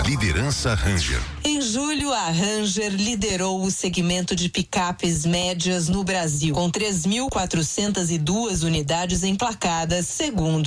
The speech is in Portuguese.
Liderança Ranger. Em julho, a Ranger liderou o segmento de picapes médias no Brasil, com 3.402 unidades emplacadas, segundo